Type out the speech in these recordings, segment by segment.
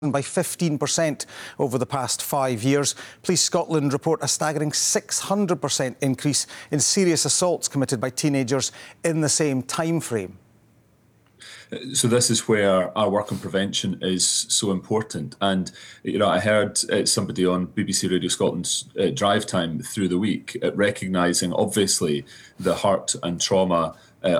by 15% over the past 5 years. Police Scotland report a staggering 600% increase in serious assaults committed by teenagers in the same time frame. So this is where our work on prevention is so important. And, I heard somebody on BBC Radio Scotland's drive time through the week recognising, obviously, the hurt and trauma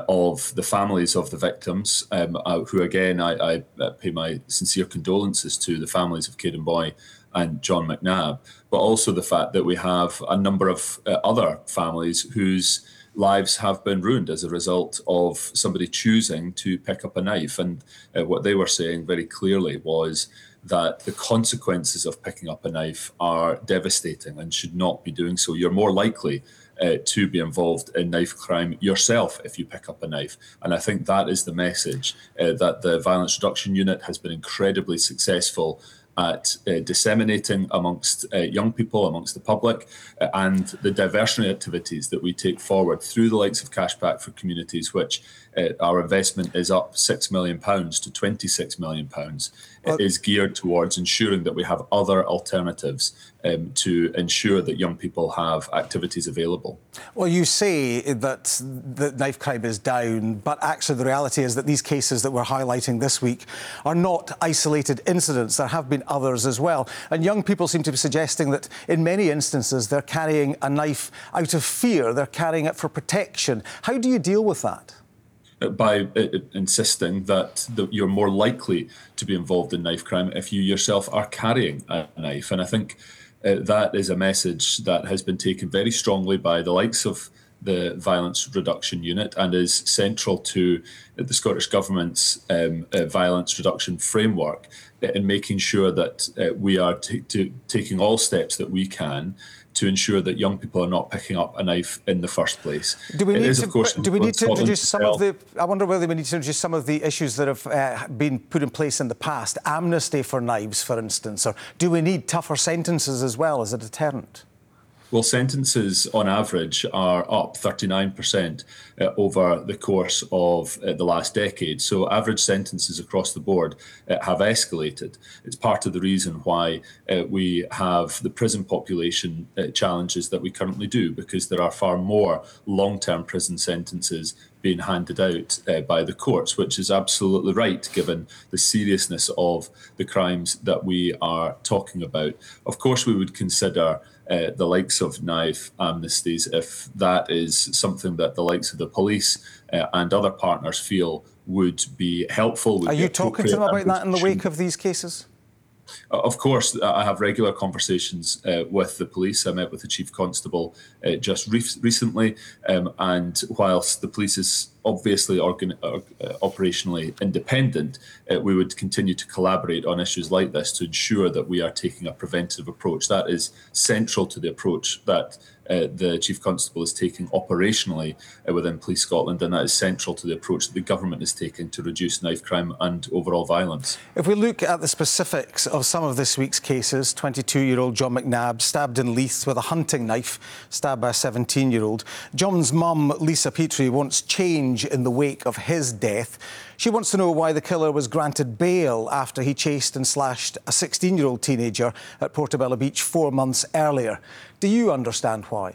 of the families of the victims, who, again, I pay my sincere condolences to the families of Kieran Boy and John McNabb, but also the fact that we have a number of other families whose lives have been ruined as a result of somebody choosing to pick up a knife. And what they were saying very clearly was that the consequences of picking up a knife are devastating and should not be doing so. You're more likely to be involved in knife crime yourself if you pick up a knife. And I think that is the message that the Violence Reduction Unit has been incredibly successful at disseminating amongst young people, amongst the public, and the diversionary activities that we take forward through the likes of Cashback for Communities, which our investment is up £6 million to £26 million, is geared towards ensuring that we have other alternatives to ensure that young people have activities available. Well, you say that the knife crime is down, but actually the reality is that these cases that we're highlighting this week are not isolated incidents. There have been others as well. And young people seem to be suggesting that in many instances they're carrying a knife out of fear, they're carrying it for protection. How do you deal with that? By insisting that you're more likely to be involved in knife crime if you yourself are carrying a knife. And I think that is a message that has been taken very strongly by the likes of the Violence Reduction Unit and is central to the Scottish Government's violence reduction framework in making sure that we are taking all steps that we can to ensure that young people are not picking up a knife in the first place. Do we need to introduce some of the... I wonder whether we need to introduce some of the issues that have been put in place in the past, amnesty for knives, for instance, or do we need tougher sentences as well as a deterrent? Well, sentences on average are up 39% over the course of the last decade. So average sentences across the board have escalated. It's part of the reason why we have the prison population challenges that we currently do, because there are far more long-term prison sentences being handed out by the courts, which is absolutely right, given the seriousness of the crimes that we are talking about. Of course, we would consider the likes of knife amnesties if that is something that the likes of the police and other partners feel would be helpful. Are you talking to them about that in the wake of these cases? Of course, I have regular conversations with the police. I met with the Chief Constable just recently, and whilst the police is obviously operationally independent, we would continue to collaborate on issues like this to ensure that we are taking a preventative approach. That is central to the approach that the Chief Constable is taking operationally within Police Scotland, and that is central to the approach that the government is taking to reduce knife crime and overall violence. If we look at the specifics of some of this week's cases, 22-year-old John McNabb stabbed in Leith with a hunting knife, stabbed by a 17-year-old. John's mum, Lisa Petrie, wants change in the wake of his death. She wants to know why the killer was granted bail after he chased and slashed a 16-year-old teenager at Portobello Beach 4 months earlier. Do you understand why?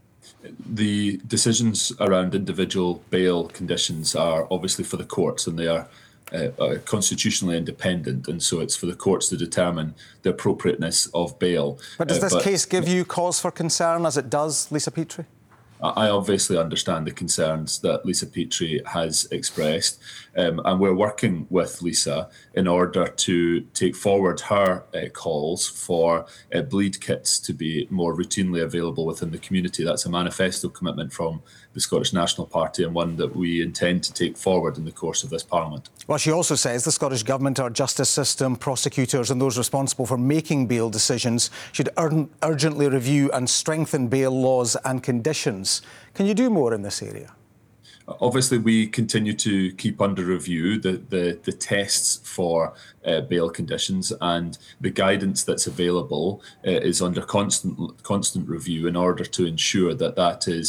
The decisions around individual bail conditions are obviously for the courts, and they are constitutionally independent, and so it's for the courts to determine the appropriateness of bail. But does this case give you cause for concern, as it does, Lisa Petrie? I obviously understand the concerns that Lisa Petrie has expressed, and we're working with Lisa in order to take forward her calls for bleed kits to be more routinely available within the community. That's a manifesto commitment from the Scottish National Party, and one that we intend to take forward in the course of this Parliament. Well, she also says the Scottish Government, our justice system, prosecutors and those responsible for making bail decisions should urgently review and strengthen bail laws and conditions. Can you do more in this area? Obviously, we continue to keep under review the tests for bail conditions, and the guidance that's available is under constant review in order to ensure that that is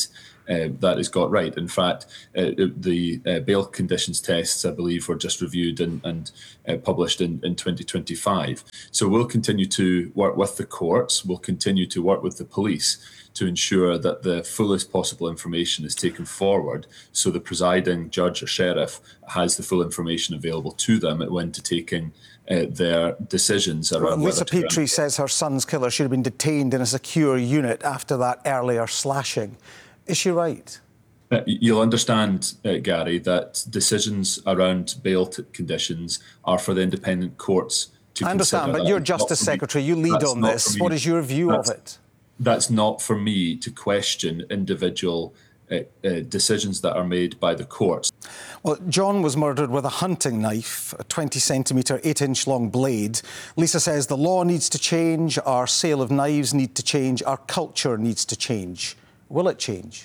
that is got right. In fact, the bail conditions tests, I believe, were just reviewed and published in 2025. So we'll continue to work with the courts, we'll continue to work with the police to ensure that the fullest possible information is taken forward, so the presiding judge or sheriff has the full information available to them when to taking their decisions around. Lisa Petrie says her son's killer should have been detained in a secure unit after that earlier slashing. Is she right? You'll understand, Gary, that decisions around bail conditions are for the independent courts to consider. I understand, but you're Justice Secretary, you lead on this. What is your view of it? That's not for me to question individual decisions that are made by the courts. Well, John was murdered with a hunting knife, a 20-centimetre, 8-inch long blade. Lisa says the law needs to change, our sale of knives needs to change, our culture needs to change. Will it change?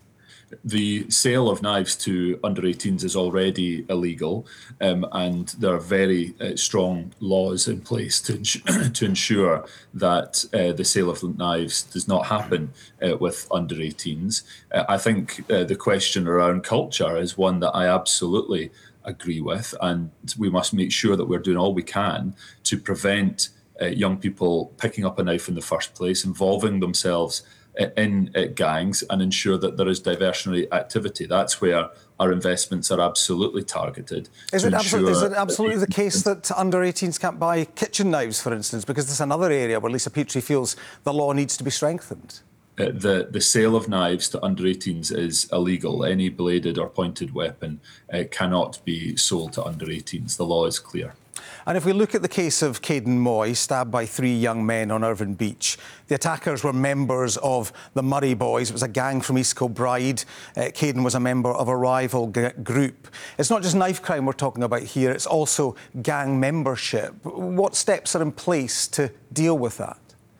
The sale of knives to under 18s is already illegal, and there are very strong laws in place to ensure that the sale of knives does not happen with under 18s. I think the question around culture is one that I absolutely agree with, and we must make sure that we're doing all we can to prevent young people picking up a knife in the first place, involving themselves in gangs, and ensure that there is diversionary activity. That's where our investments are absolutely targeted. Is it absolutely the case that under 18s can't buy kitchen knives, for instance? Because this is another area where Lisa Petrie feels the law needs to be strengthened. The sale of knives to under 18s is illegal. Any bladed or pointed weapon cannot be sold to under 18s. The law is clear. And if we look at the case of Caden Moy, stabbed by 3 young men on Irvine Beach, the attackers were members of the Murray Boys. It was a gang from East Kilbride. Caden was a member of a rival group. It's not just knife crime we're talking about here, it's also gang membership. What steps are in place to deal with that?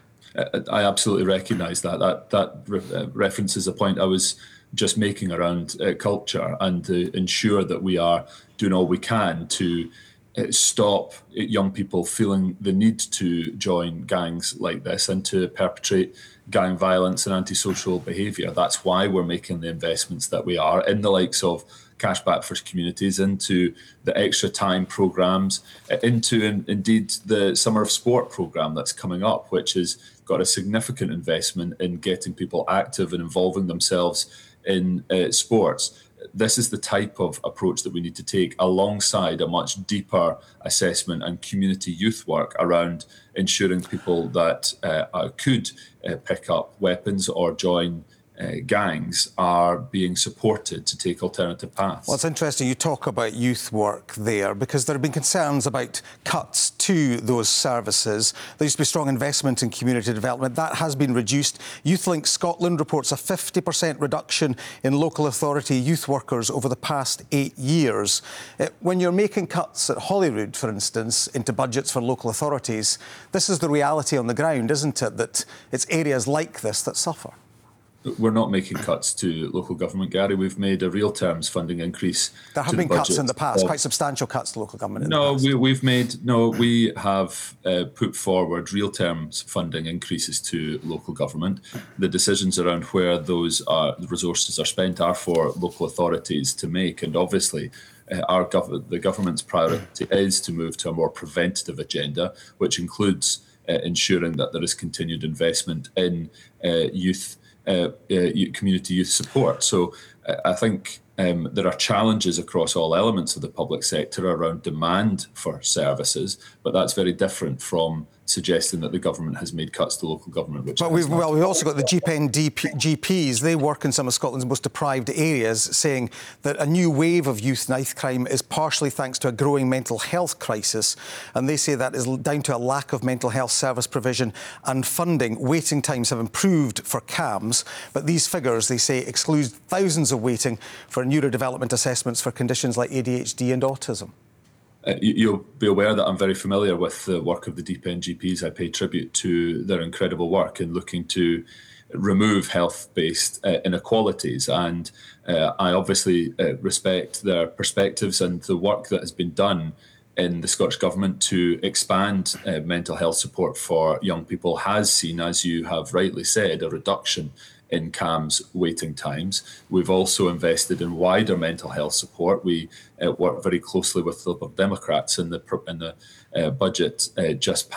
I absolutely recognise that. That references a point I was just making around culture, and to ensure that we are doing all we can to stop young people feeling the need to join gangs like this and to perpetrate gang violence and antisocial behaviour. That's why we're making the investments that we are in the likes of Cashback for Communities, into the extra time programmes, into indeed the Summer of Sport programme that's coming up, which has got a significant investment in getting people active and involving themselves in sports. This is the type of approach that we need to take, alongside a much deeper assessment and community youth work around ensuring people that could pick up weapons or join gangs are being supported to take alternative paths. Well, it's interesting you talk about youth work there, because there have been concerns about cuts to those services. There used to be strong investment in community development. That has been reduced. YouthLink Scotland reports a 50% reduction in local authority youth workers over the past 8 years. When you're making cuts at Holyrood, for instance, into budgets for local authorities, this is the reality on the ground, isn't it, that it's areas like this that suffer? We're not making cuts to local government, Gary. We've made a real terms funding increase. There have been cuts in the past, quite substantial cuts to local government in the past. We have put forward real terms funding increases to local government. The decisions around where those the resources are spent are for local authorities to make, and obviously the government's priority is to move to a more preventative agenda, which includes ensuring that there is continued investment in community youth support. So I think there are challenges across all elements of the public sector around demand for services, but that's very different from suggesting that the government has made cuts to local government. But we've also got the GPEN GPs. They work in some of Scotland's most deprived areas, saying that a new wave of youth knife crime is partially thanks to a growing mental health crisis. And they say that is down to a lack of mental health service provision and funding. Waiting times have improved for CAMHS, but these figures, they say, exclude thousands of waiting for neurodevelopment assessments for conditions like ADHD and autism. You'll be aware that I'm very familiar with the work of the DPN GPs. I pay tribute to their incredible work in looking to remove health-based inequalities, and I obviously respect their perspectives, and the work that has been done in the Scottish Government to expand mental health support for young people has seen, as you have rightly said, a reduction in CAMHS waiting times. We've also invested in wider mental health support. We work very closely with the Liberal Democrats in the budget just